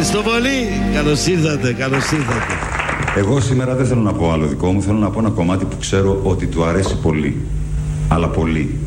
Ευχαριστώ πολύ. Καλώς ήρθατε, καλώς ήρθατε. Εγώ σήμερα δεν θέλω να πω άλλο δικό μου, θέλω να πω ένα κομμάτι που ξέρω ότι του αρέσει πολύ. Αλλά πολύ.